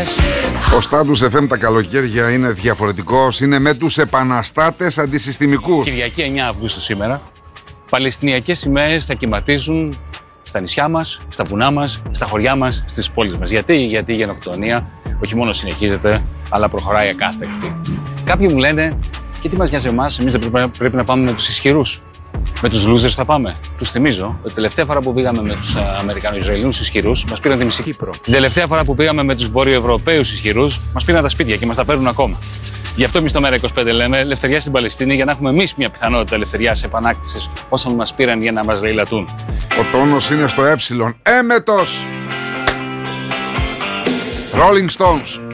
Ο Status FM τα καλοκαίρια είναι διαφορετικός. Είναι με τους επαναστάτες αντισυστημικούς. Κυριακή 9 Αυγούστου σήμερα. Παλαιστινιακές σημαίες θα κυματίζουν στα νησιά μας, στα βουνά μας, στα χωριά μας, στις πόλεις μας. Γιατί η γενοκτονία όχι μόνο συνεχίζεται, αλλά προχωράει ακάθεκτη. Κάποιοι μου λένε, και τι μας νοιάζει εμάς, εμείς δεν πρέπει να πάμε με τους ισχυρούς. Με τους losers θα πάμε. Τους θυμίζω ότι τελευταία φορά που πήγαμε με τους Αμερικανο-Ισραηλινούς ισχυρούς, μας πήραν τη μισή Κύπρο. Την τελευταία φορά που πήγαμε με τους Βορειοευρωπαίους ισχυρούς, μας πήραν τα σπίτια και μας τα παίρνουν ακόμα. Γι' αυτό εμείς στο ΜέΡΑ25 λέμε ελευθεριά στην Παλαιστίνη, για να έχουμε εμείς μια πιθανότητα ελευθερίας επανάκτησης όσων μας πήραν για να μας λαιλατούν. Ο τόνος είναι στο έμετος. Rolling Stones.